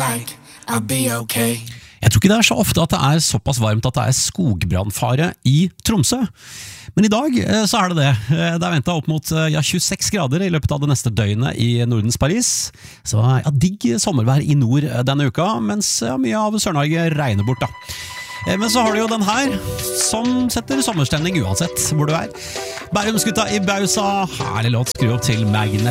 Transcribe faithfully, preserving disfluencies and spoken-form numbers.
like I'll be okay. Jeg tror ikke det er så ofte at det er såpass varmt at det er skogbrannfare i Tromsø. Men i dag så er det det. Det er ventet opp mot ja, tjueseks grader i løpet av det neste døgnet i Nordens Paris. Så ja, digg sommervær i nord denne uka, mens ja, mye av Sør-Norge regner bort da. Men så har du jo den her, som setter sommerstemning uansett hvor du er. Bærumsgutta i Bausa, herlig låt, skru opp til Magnet.